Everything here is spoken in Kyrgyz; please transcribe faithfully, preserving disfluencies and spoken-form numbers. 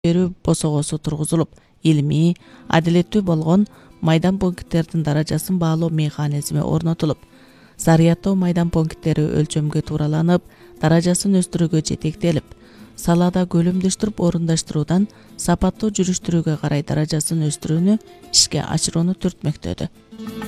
берүү босогосу тургузулуп, илимий, адилеттүү болгон майдан пункттердин даражасын баалоо механизми орнотулуп, зарядтоо майдан пункттери өлчөмгө туураланып, даражасын өстүрүүгө жетектелип, салаада көлөмдөштүрүп орундаштыруудан сапаттуу жүрүштүрүүгө карай даражасын өстүрүүнү ишке ашырууну түртмөктөдү.